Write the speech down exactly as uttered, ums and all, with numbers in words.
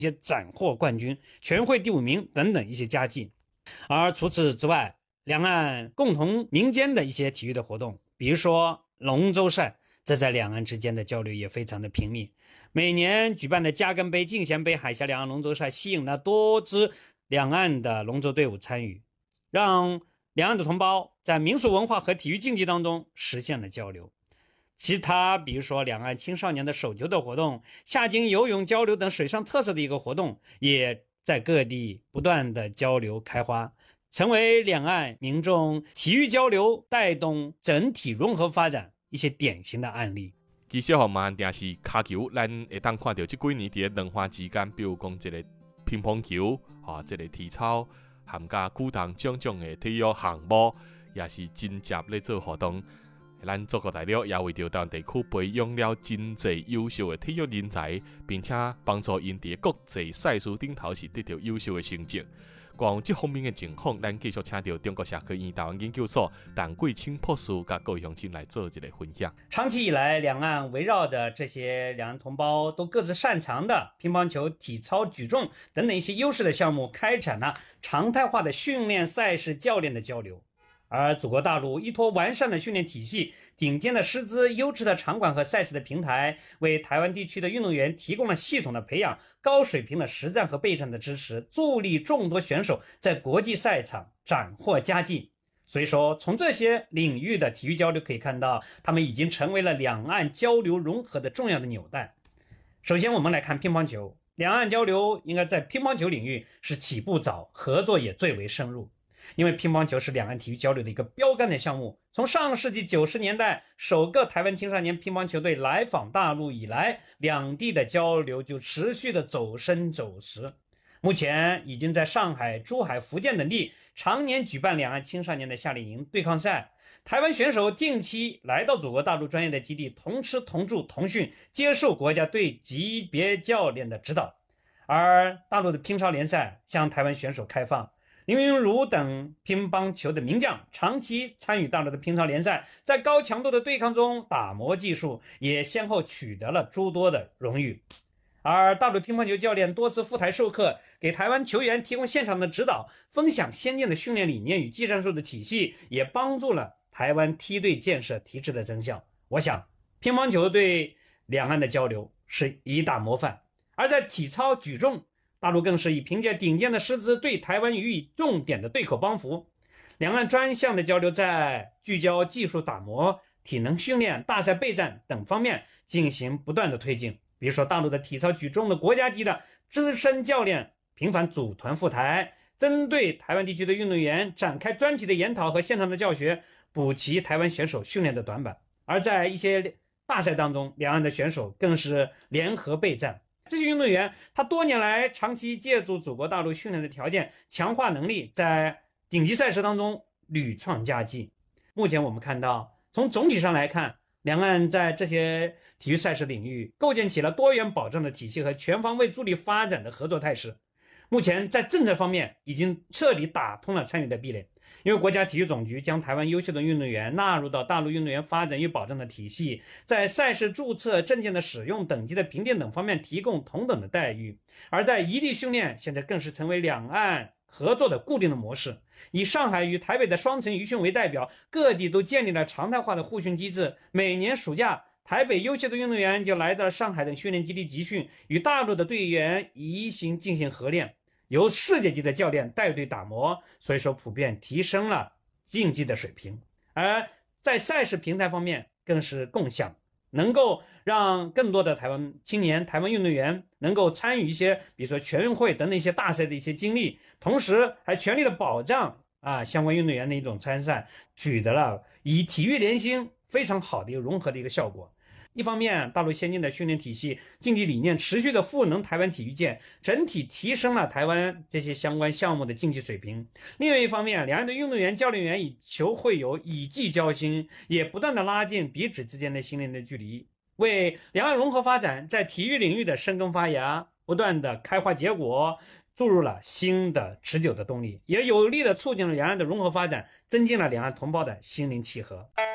一些斩获冠军、全运会第五名等等一些佳绩。而除此之外，两岸共同民间的一些体育的活动，比如说龙舟赛，这在两岸之间的交流也非常的频密。每年举办的嘉庚杯、进贤杯海峡两岸龙舟赛吸引了多支两岸的龙舟队伍参与，让两岸的同胞在民俗文化和体育竞技当中实现了交流。其他比如说两岸青少年的手球的活动、下井游泳交流等水上特色的一个活动，也在各地不断的交流开花，成为两岸民众体育交流带动整体融合发展一些典型的案例。 其实吼嘛，定是骹球，咱会当看到这几年伫两岸之间，比如讲一个乒乓球，啊，这个体操，含加举重种种的体育项目，也是真接咧做活动。咱祖国大陆也为着台湾地区培养了真侪优秀的体育人才，并且帮助因伫国际赛事顶头是得到优秀的成绩。关于这方面的情况，咱继续请到中国社科院台湾研究所陈桂清博士甲各位乡亲来做一个分享。 长期以来，两岸围绕着这些两岸同胞都各自擅长的乒乓球、体操、举重等等一些优势的项目，开展了常态化的训练赛事教练的交流。而祖国大陆依托完善的训练体系、顶尖的师资、优质的场馆和赛事的平台，为台湾地区的运动员提供了系统的培养、高水平的实战和备战的支持，助力众多选手在国际赛场斩获佳绩。所以说，从这些领域的体育交流可以看到，他们已经成为了两岸交流融合的重要的纽带。首先，我们来看乒乓球，两岸交流应该在乒乓球领域是起步早，合作也最为深入。因为乒乓球是两岸体育交流的一个标杆的项目，从上世纪九十年代首个台湾青少年乒乓球队来访大陆以来，两地的交流就持续的走深走实。目前已经在上海、珠海、福建等地常年举办两岸青少年的夏令营对抗赛，台湾选手定期来到祖国大陆专业的基地，同吃同住同训，接受国家队级别教练的指导。而大陆的乒超联赛向台湾选手开放，林昀儒等乒乓球的名将长期参与大陆的乒超联赛，在高强度的对抗中打磨技术，也先后取得了诸多的荣誉。而大陆乒乓球教练多次赴台授课，给台湾球员提供现场的指导，分享先进的训练理念与技战术的体系，也帮助了台湾梯队建设提质的增效。我想，乒乓球对两岸的交流是一大模范。而在体操、举重，大陆更是以凭借顶尖的师资对台湾予以重点的对口帮扶，两岸专项的交流在聚焦技术打磨、体能训练、大赛备战等方面进行不断的推进。比如说，大陆的体操、举重的国家级的资深教练频繁组团赴台，针对台湾地区的运动员展开专题的研讨和现场的教学，补齐台湾选手训练的短板。而在一些大赛当中，两岸的选手更是联合备战。这些运动员他多年来长期借助祖国大陆训练的条件，强化能力，在顶级赛事当中屡创佳绩。目前我们看到，从总体上来看，两岸在这些体育赛事领域构建起了多元保障的体系和全方位助力发展的合作态势。目前在政策方面已经彻底打通了参与的壁垒，因为国家体育总局将台湾优秀的运动员纳入到大陆运动员发展与保障的体系，在赛事注册、证件的使用、等级的评定等方面提供同等的待遇。而在异地训练现在更是成为两岸合作的固定的模式，以上海与台北的双城渔训为代表，各地都建立了常态化的互训机制。每年暑假，台北优秀的运动员就来到了上海的训练基地集训，与大陆的队员移行进行合练，由世界级的教练带队打磨，所以说普遍提升了竞技的水平。而在赛事平台方面更是共享，能够让更多的台湾青年、台湾运动员能够参与一些比如说全运会等等一些大赛的一些经历，同时还全力的保障啊相关运动员的一种参赛，取得了以体育联心非常好的一个融合的一个效果。一方面，大陆先进的训练体系、竞技理念持续的赋能台湾体育界，整体提升了台湾这些相关项目的竞技水平。另外一方面，两岸的运动员、教练员以球会友，以技交心，也不断的拉近彼此之间的心灵的距离，为两岸融合发展在体育领域的生根发芽、不断的开花结果注入了新的持久的动力，也有力的促进了两岸的融合发展，增进了两岸同胞的心灵契合。